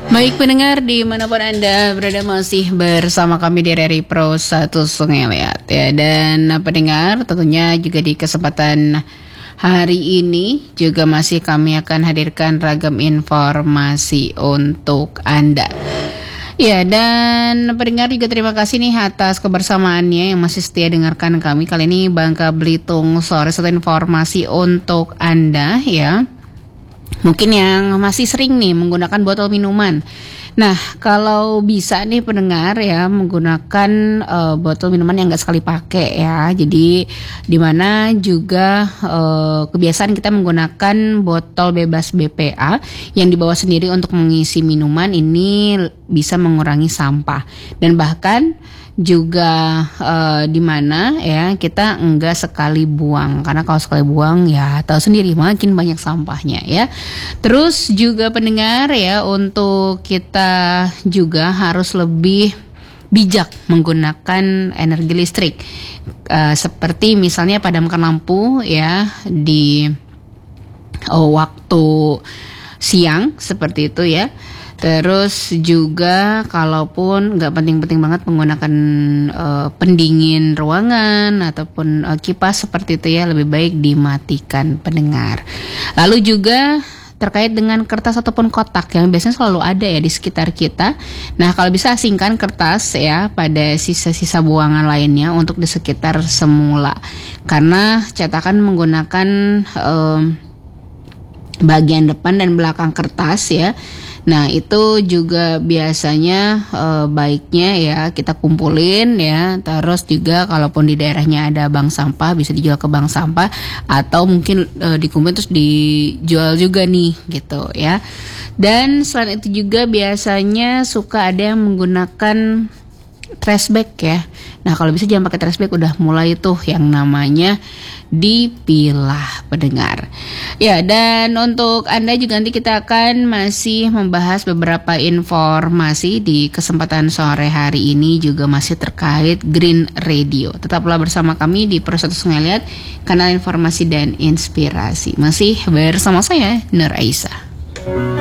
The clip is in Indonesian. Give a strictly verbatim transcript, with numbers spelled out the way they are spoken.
Baik pendengar dimanapun Anda berada, masih bersama kami di R R I Pro satu Sungai Liat ya. Dan pendengar tentunya juga di kesempatan hari ini juga masih kami akan hadirkan ragam informasi untuk Anda. Ya, dan pendengar juga terima kasih nih atas kebersamaannya yang masih setia dengarkan kami. Kali ini Bangka Belitung Sore, satu informasi untuk Anda ya. Mungkin yang masih sering nih menggunakan botol minuman. Nah, kalau bisa nih pendengar ya menggunakan uh, botol minuman yang nggak sekali pakai ya. Jadi di mana juga uh, kebiasaan kita menggunakan botol bebas B P A yang dibawa sendiri untuk mengisi minuman ini bisa mengurangi sampah dan bahkan juga uh, di mana ya kita enggak sekali buang, karena kalau sekali buang ya tahu sendiri makin banyak sampahnya ya. Terus juga pendengar ya, untuk kita juga harus lebih bijak menggunakan energi listrik, uh, seperti misalnya padamkan lampu ya di oh, waktu siang seperti itu ya. Terus juga kalaupun nggak penting-penting banget menggunakan uh, pendingin ruangan ataupun uh, kipas seperti itu ya, lebih baik dimatikan pendengar. Lalu juga terkait dengan kertas ataupun kotak yang biasanya selalu ada ya di sekitar kita. Nah, kalau bisa asingkan kertas ya pada sisa-sisa buangan lainnya untuk di sekitar semula. Karena cetakan menggunakan um, bagian depan dan belakang kertas ya. Nah, itu juga biasanya e, baiknya ya kita kumpulin ya. Terus juga kalaupun di daerahnya ada bank sampah bisa dijual ke bank sampah, atau mungkin e, dikumpulin terus dijual juga nih gitu ya. Dan selain itu juga biasanya suka ada yang menggunakan trash bag ya. Nah, kalau bisa jangan pakai trash bag, udah mulai tuh yang namanya dipilah pendengar. Ya, dan untuk Anda juga nanti kita akan masih membahas beberapa informasi di kesempatan sore hari ini juga masih terkait Green Radio. Tetaplah bersama kami di Pro satu Sungai Liat, kanal informasi dan inspirasi. Masih bersama saya Nur Aisyah.